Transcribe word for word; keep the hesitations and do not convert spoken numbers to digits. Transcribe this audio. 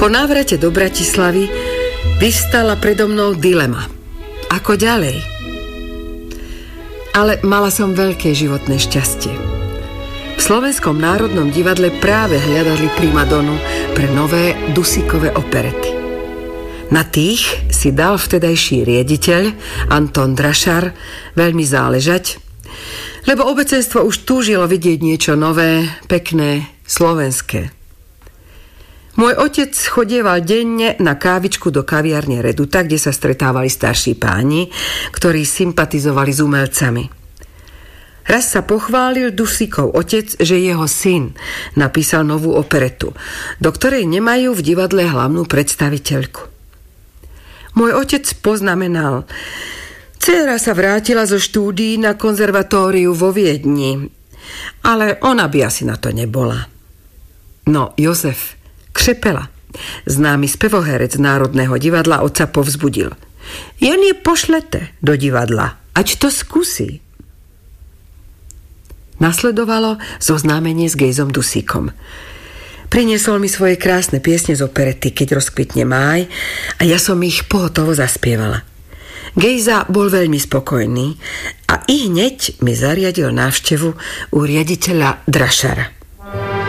Po návrate do Bratislavy vystala predo mnou dilema. Ako ďalej? Ale mala som veľké životné šťastie. V Slovenskom národnom divadle práve hľadali primadonu pre nové Dusíkove operety. Na tých si dal vtedajší riaditeľ Anton Drašar veľmi záležať, lebo obecenstvo už túžilo vidieť niečo nové, pekné, slovenské. Môj otec chodieval denne na kávičku do kaviarne Reduta, kde sa stretávali starší páni, ktorí sympatizovali s umelcami. Raz sa pochválil Dusíkov otec, že jeho syn napísal novú operetu, do ktorej nemajú v divadle hlavnú predstaviteľku. Môj otec poznamenal: dcéra sa vrátila zo štúdií na konzervatóriu vo Viedni, ale ona by asi na to nebola. No, Jozef Křepela, známy spevoherec Národného divadla, otca povzbudil: jen je pošlete do divadla, ať to skúsi. Nasledovalo zoznámenie s Gejzom Dusíkom. Priniesol mi svoje krásne piesne z operety Keď rozkvitne máj a ja som ich pohotovo zaspievala. Gejza bol veľmi spokojný a i hneď mi zariadil návštevu u riaditeľa Drašara.